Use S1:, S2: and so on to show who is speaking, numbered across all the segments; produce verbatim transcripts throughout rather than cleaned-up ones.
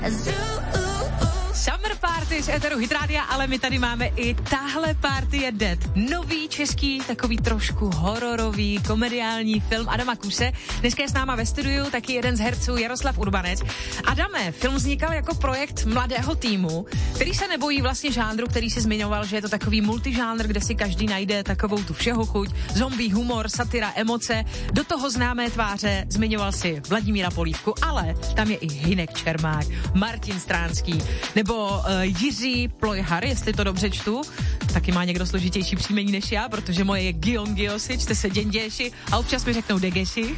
S1: Summer Party z Eteru Hit Rádia, ale my tady máme i Tahle party je dead. Nový český, takový trošku hororový, komediální film Adama Kuse. Dneska je s náma ve studiu taky jeden z herců Jaroslav Urbanec. Adame, film vznikal jako projekt mladého týmu, který se nebojí vlastně žánru, který si zmiňoval, že je to takový multižánr, kde si každý najde takovou tu všeho chuť, zombie, humor, satira, emoce, do toho známé tváře, zmiňoval si Vladimíra Polívku, ale tam je i Hynek Čermák, Martin Stránský, nebo uh, Jiří Plojhar, jestli to dobře čtu, taky má někdo složitější příjmení než já, protože moje je Gion Giosi, čte se Děnděši a občas mi řeknou Degeši.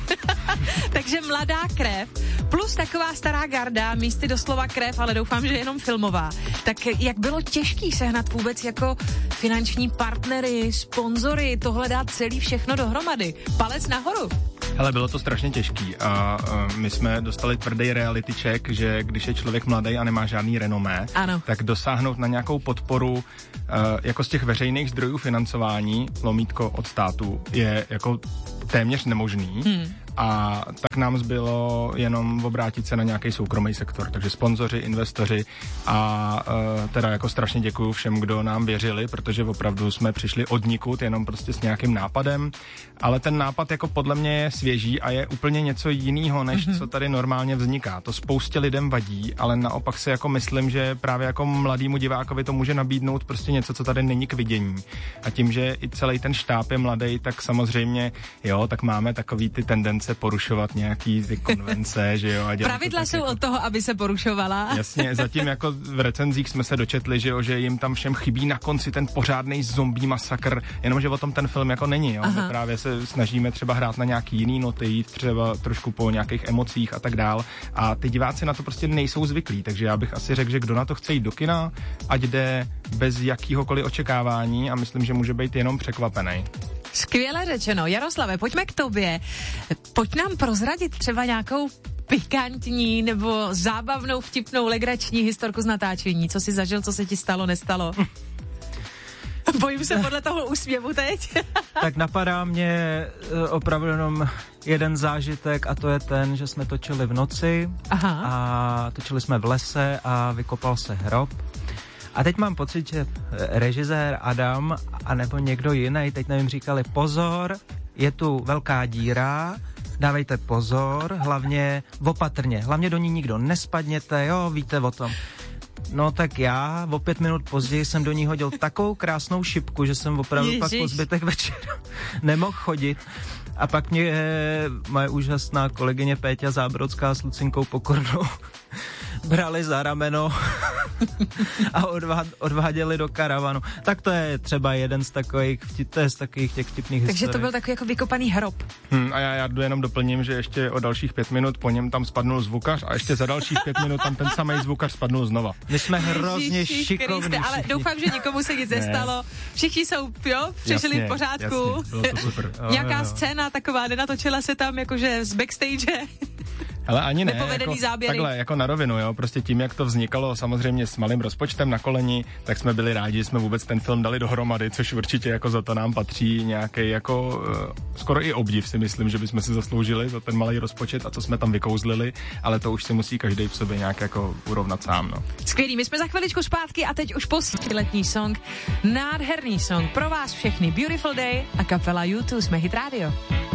S1: Takže mladá krev, plus taková stará garda, místy doslova krev, ale doufám, že jenom filmová. Tak jak bylo těžký sehnat vůbec jako finanční partnery, sponzory, tohle dát celý všechno dohromady? Palec nahoru.
S2: Hele, bylo to strašně těžký a, a my jsme dostali tvrdý reality check, že když je člověk mladý a nemá žádný renomé, ano. tak dosáhnout na nějakou podporu uh, jako z těch veřejných zdrojů financování, lomítko od státu, je jako téměř nemožný. Hmm. A tak nám zbylo jenom obrátit se na nějaký soukromý sektor, takže sponzoři, investoři a uh, teda jako strašně děkuju všem, kdo nám věřili, protože opravdu jsme přišli odnikud jenom prostě s nějakým nápadem, ale ten nápad jako podle mě je svěží a je úplně něco jiného, než mm-hmm. co tady normálně vzniká. To spoustě lidem vadí, ale naopak si jako myslím, že právě jako mladýmu divákovi to může nabídnout prostě něco, co tady není k vidění. A tím, že i celý ten štáb je mladý, tak samozřejmě, jo, tak máme takový ty tendence se porušovat nějaký ty konvence, že jo. A
S1: pravidla jsou jako od toho, aby se porušovala.
S2: Jasně, zatím jako v recenzích jsme se dočetli, že jo, že jim tam všem chybí na konci ten pořádnej zombie masakr, jenomže o tom ten film jako není, jo. My právě se snažíme třeba hrát na nějaký jiný noty, jít třeba trošku po nějakých emocích a tak dál. A ty diváci na to prostě nejsou zvyklí, takže já bych asi řekl, že kdo na to chce jít do kina, ať jde bez jakýhokoliv očekávání a myslím, že může být jenom překvapený.
S1: Skvěle řečeno. Jaroslave, pojďme k tobě. Pojď nám prozradit třeba nějakou pikantní nebo zábavnou, vtipnou, legrační historku z natáčení. Co jsi zažil, co se ti stalo, nestalo? Bojím se podle toho úsměvu teď.
S3: Tak napadá mě opravdu jenom jeden zážitek a to je ten, že jsme točili v noci. Aha. A točili jsme v lese a vykopal se hrob. A teď mám pocit, že režisér Adam a nebo někdo jiný, teď nevím, říkali pozor, je tu velká díra, dávejte pozor, hlavně opatrně, hlavně do ní nikdo nespadněte, jo, víte o tom. No tak já o pět minut později jsem do ní hodil takovou krásnou šipku, že jsem opravdu Ježiš. pak po zbytek večera nemohl chodit. A pak mě moje úžasná kolegyně Péťa Zábrodská s Lucinkou Pokornou brali za rameno a odvá, odváděli do karavanu. Tak to je třeba jeden z takových, to je z takových těch vtipných historií.
S1: Takže to byl takový jako vykopaný hrob.
S2: Hmm, a já, já jenom doplním, že ještě o dalších pět minut po něm tam spadnul zvukař a ještě za dalších pět minut tam ten samý zvukař spadnul znova.
S3: My jsme hrozně Ježiši šikovní.
S1: Kriste, ale doufám, že nikomu se nic ne. nestalo. Všichni jsou, jo, přešli v pořádku.
S2: Jasně, bylo to super.
S1: Nějaká
S2: jo, jo.
S1: scéna taková, nenatočila se tam jakože z backstage.
S2: Ale ani ne,
S1: jako,
S2: takhle, jako na rovinu, jo, prostě tím, jak to vznikalo samozřejmě s malým rozpočtem na koleni, tak jsme byli rádi, že jsme vůbec ten film dali dohromady, což určitě jako za to nám patří nějaký jako uh, skoro i obdiv, si myslím, že bychom si zasloužili za ten malý rozpočet a co jsme tam vykouzlili, ale to už si musí každý v sobě nějak jako urovnat sám, no.
S1: Skvělý, my jsme za chviličku zpátky a teď už poslední letní song, nádherný song pro vás všechny, Beautiful Day a kapela U dva, jsme Hit Radio.